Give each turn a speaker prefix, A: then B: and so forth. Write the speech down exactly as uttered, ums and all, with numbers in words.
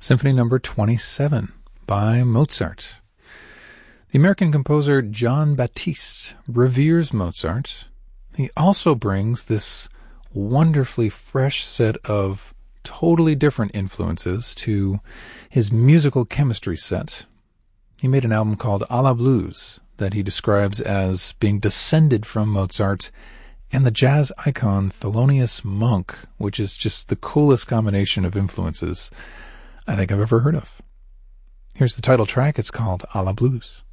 A: Symphony Number twenty-seven by Mozart. The American composer John Batiste reveres Mozart. He also brings this wonderfully fresh set of totally different influences to his musical chemistry set. He made an album called A la Blues that he describes as being descended from Mozart and the jazz icon Thelonious Monk, which is just the coolest combination of influences I think I've ever heard of. Here's the title track. It's called A la Blues.